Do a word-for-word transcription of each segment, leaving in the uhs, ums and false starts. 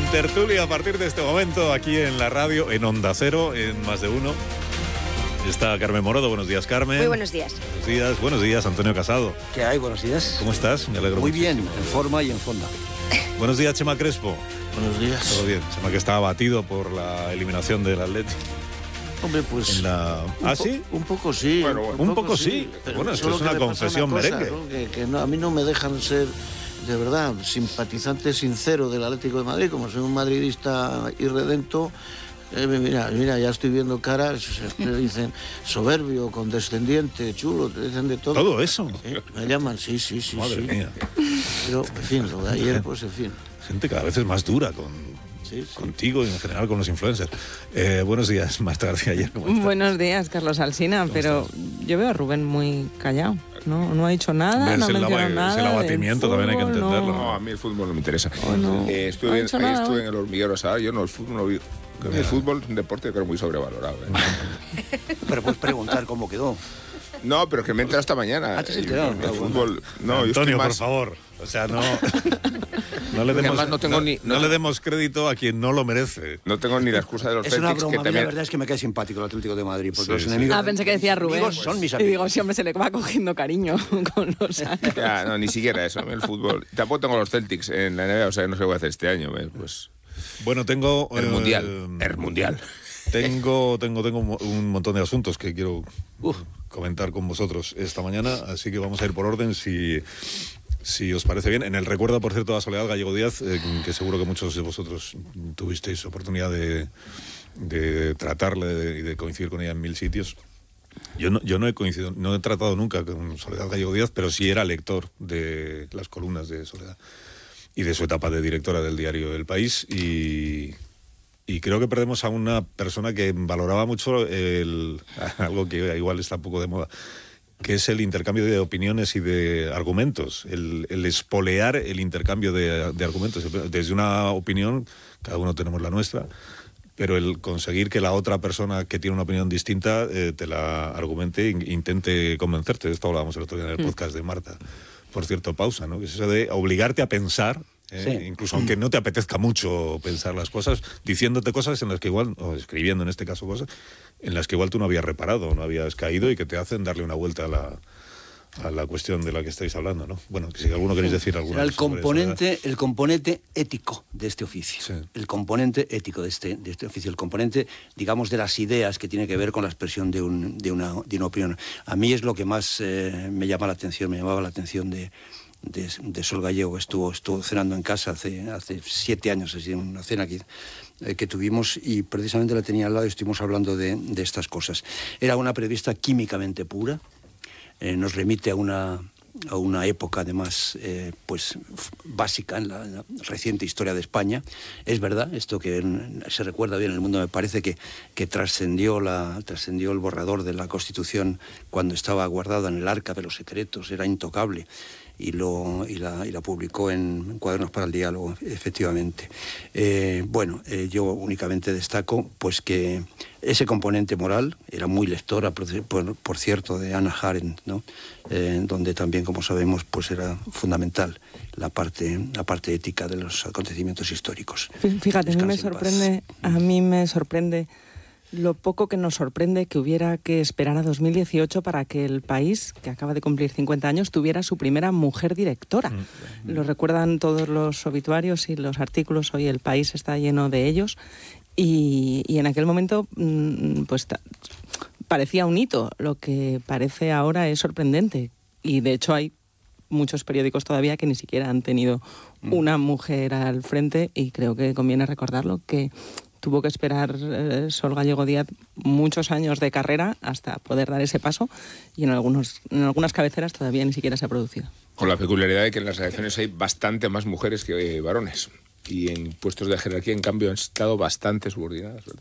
tertulia a partir de este momento aquí en la radio, en Onda Cero, en Más de Uno. Está Carmen Morodo. Buenos días, Carmen. Muy buenos días. Buenos días, buenos días, Antonio Casado. ¿Qué hay? Buenos días. ¿Cómo estás? Me alegro Muy muchísimo. bien, en forma y en fonda. Buenos días, Chema Crespo. Buenos días. Todo bien. Chema, que está abatido por la eliminación del Atlético. Hombre, pues... En la... ¿Ah, sí? Un poco sí. Bueno, bueno. Un poco sí. Pero Bueno, esto solo es una que me pasa confesión una cosa, merengue. ¿no? Que, que no, a mí no me dejan ser, de verdad, simpatizante sincero del Atlético de Madrid. Como soy un madridista irredento, eh, mira, mira, ya estoy viendo caras, te dicen soberbio, condescendiente, chulo, te dicen de todo. ¿Todo eso? ¿Sí? Me llaman, sí, sí, sí. Madre sí. mía. Pero, en fin, lo de ayer, pues, en fin. Gente cada vez es más dura con... Sí, sí. Contigo y en general con los influencers. Eh, buenos días, más tarde ayer. Buenos días, Carlos Alsina, pero estás? Yo veo a Rubén muy callado. No, no ha dicho nada, Hombre, no ha es el mencionado lava- nada. es el abatimiento, también hay que fútbol, entenderlo. no. No, a mí el fútbol no me interesa. Oh, no. Eh, estuve No ha bien- dicho ahí nada, estuve ¿eh? en el hormiguero, ¿sabes? Yo no, el fútbol no vi. El fútbol, un deporte creo muy sobrevalorado. ¿eh? Pero puedes preguntar cómo quedó. No, pero que me he enterado esta mañana. Ah, ¿te has El- enterado? El, Ah, bueno. fútbol... No, yo estoy Antonio, por más... favor. O sea, no... No le Porque demos, además no tengo ni- no no- le demos crédito a quien no lo merece. No tengo ni la excusa de los Es una Celtics, broma, que a mí la también... verdad es que me cae simpático el Atlético de Madrid, porque Sí, los sí. enemigos... Ah, pensé que decía Rubén. amigos son mis Y amigos. digo, sí, hombre, se le va cogiendo cariño con los años. Ya, no, ni siquiera eso, el fútbol. Tampoco tengo los Celtics en la N B A, o sea, no sé qué voy a hacer este año. ¿ves? Pues Bueno, tengo... el eh, Mundial, el Mundial. Tengo, tengo, tengo un mo- un montón de asuntos que quiero Uf. comentar con vosotros esta mañana, así que vamos a ir por orden si, si os parece bien. En el recuerdo, por cierto, a Soledad Gallego Díaz, eh, que seguro que muchos de vosotros tuvisteis oportunidad de, de tratarle y de, de coincidir con ella en mil sitios. Yo no, yo no he coincidido, no he tratado nunca con Soledad Gallego Díaz, pero sí era lector de las columnas de Soledad y de su etapa de directora del diario El País, y, y creo que perdemos a una persona que valoraba mucho el, algo que igual está un poco de moda, que es el intercambio de opiniones y de argumentos, el, el espolear el intercambio de, de argumentos. Desde una opinión, cada uno tenemos la nuestra, pero el conseguir que la otra persona que tiene una opinión distinta eh, te la argumente e intente convencerte. De esto hablábamos el otro día en el podcast de Marta. Por cierto, pausa, ¿no? Que es eso de obligarte a pensar, ¿eh? Sí. Incluso aunque no te apetezca mucho pensar las cosas, diciéndote cosas en las que igual, o escribiendo en este caso cosas, en las que igual tú no habías reparado, no habías caído y que te hacen darle una vuelta a la, a la cuestión de la que estáis hablando, ¿no? Bueno, que si alguno queréis decir alguna Era el cosa sobre eso, componente, el componente ético de este oficio. Sí. El componente ético de este, de este oficio. El componente, digamos, de las ideas que tiene que ver con la expresión de, un, de, una, de una opinión. A mí es lo que más eh, me llama la atención, me llamaba la atención de, de, de Sol Gallego, que estuvo, estuvo cenando en casa hace, hace siete años, así, en una cena que, eh, que tuvimos, y precisamente la tenía al lado y estuvimos hablando de, de estas cosas. Era una periodista químicamente pura. Eh, nos remite a una, a una época además eh, pues f- básica en la, en la reciente historia de España. Es verdad, esto que en- se recuerda bien en el mundo, me parece que, que trascendió, la, trascendió el borrador de la Constitución cuando estaba guardada en el arca de los secretos, era intocable, y, lo, y, la, y la publicó en Cuadernos para el Diálogo, efectivamente. Eh, bueno, eh, yo únicamente destaco pues que ese componente moral, era muy lectora, por, por, por cierto, de Hannah Arendt, ¿no? Eh, donde también, como sabemos, pues era fundamental la parte, la parte ética de los acontecimientos históricos. Fíjate, a mí me Descanse en paz. sorprende, a mí me sorprende lo poco que nos sorprende que hubiera que esperar a dos mil dieciocho para que El País, que acaba de cumplir cincuenta años, tuviera su primera mujer directora. Mm. Lo recuerdan todos los obituarios y los artículos, hoy El País está lleno de ellos, y, y en aquel momento pues ta, parecía un hito. Lo que parece ahora es sorprendente, y de hecho hay muchos periódicos todavía que ni siquiera han tenido una mujer al frente, y creo que conviene recordarlo, que tuvo que esperar eh, Sol Gallego Díaz muchos años de carrera hasta poder dar ese paso, y en, algunos, en algunas cabeceras todavía ni siquiera se ha producido. Con la peculiaridad de que en las redacciones hay bastante más mujeres que varones. Y en puestos de jerarquía, en cambio, han estado bastante subordinadas, ¿verdad?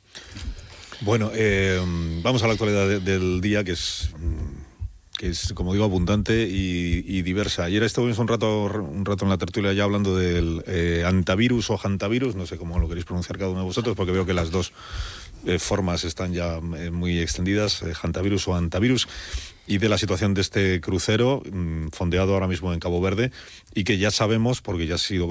Bueno, eh, vamos a la actualidad de, del día, que es... que es, como digo, abundante y, y diversa. Ayer estuvimos un rato, un rato en la tertulia ya hablando del eh, antivirus o hantavirus, no sé cómo lo queréis pronunciar cada uno de vosotros, porque veo que las dos eh, formas están ya eh, muy extendidas, eh, hantavirus o antavirus, y de la situación de este crucero, mmm, fondeado ahora mismo en Cabo Verde, y que ya sabemos, porque ya ha sido